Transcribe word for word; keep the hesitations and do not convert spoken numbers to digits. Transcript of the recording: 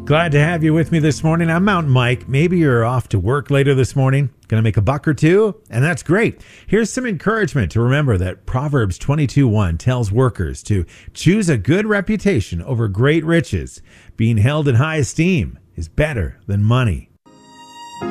Glad to have you with me this morning. I'm Mountain Mike. Maybe you're off to work later this morning, going to make a buck or two, and that's great. Here's some encouragement to remember that Proverbs twenty-two one tells workers to choose a good reputation over great riches. Being held in high esteem is better than money.